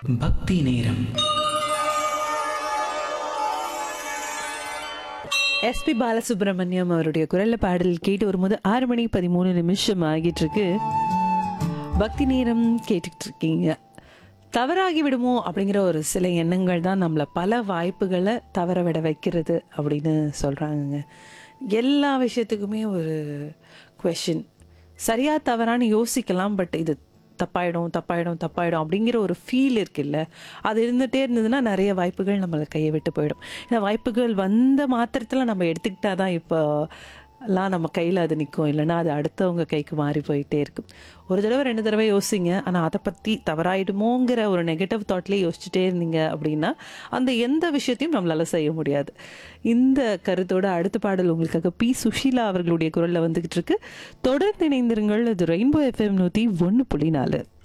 பக்தி நேரம். எஸ்பி பாலசுப்ரமணியம் அவருடைய குரல்ல பாடல் கேட்டு வரும்போது 6:13 ஆகிட்டு இருக்கு. பக்தி நேரம் கேட்டுட்டு இருக்கீங்க. தவறாகி விடுமோ அப்படிங்கிற ஒரு சில எண்ணங்கள் தான் நம்மளை பல வாய்ப்புகளை தவற விட வைக்கிறது அப்படின்னு சொல்கிறாங்கங்க. எல்லா விஷயத்துக்குமே ஒரு கொஷின், சரியா தவறான்னு யோசிக்கலாம். பட் இது தப்பாயிடும் தப்பாயிடும் தப்பாயிடும் அப்படிங்கிற ஒரு ஃபீல் இருக்குல்ல, அது இருந்துகிட்டே இருந்ததுன்னா நிறைய வாய்ப்புகள் நம்மளை கையை விட்டு போயிடும். ஏன்னா வாய்ப்புகள் வந்த மாத்திரத்தில் நம்ம எடுத்துக்கிட்டா தான் இப்போலாம் நம்ம கையில் அது நிற்கும், இல்லைன்னா அது அடுத்தவங்க கைக்கு மாறி போயிட்டே இருக்கும். ஒரு தடவை 2 தடவை யோசிங்க. ஆனால் அதை பற்றி தவறாயிடுமோங்கிற ஒரு நெகட்டிவ் தாட்லேயே யோசிச்சுட்டே இருந்தீங்க அப்படின்னா அந்த எந்த விஷயத்தையும் நம்மளால் செய்ய முடியாது. இந்த கருத்தோட அடுத்த பாடல் உங்களுக்காக பி சுஷீலா அவர்களுடைய குரலில் வந்துக்கிட்டு இருக்கு. தொடர்ந்து இணைந்திருங்கள். இது ரெயின்போ FM 101.4.